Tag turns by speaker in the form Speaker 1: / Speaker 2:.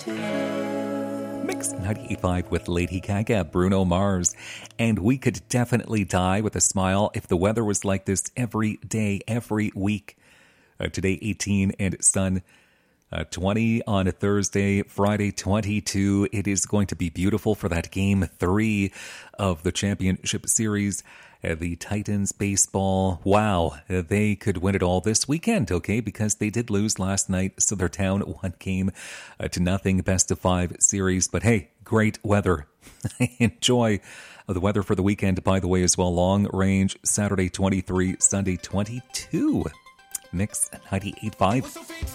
Speaker 1: Mix 98.5 with Lady Gaga, Bruno Mars. And we could definitely die with a smile if the weather was like this every day, every week. Today, 18 and sun 20 on a Thursday, Friday 22. It is going to be beautiful for that game 3 of the championship series. The Titans baseball, wow, they could win it all this weekend, okay, because they did lose last night, so they're down 1-0 best of 5 series. But hey, great weather. Enjoy the weather for the weekend, by the way, as well. Long range, Saturday 23, Sunday 22. Mix 98.5.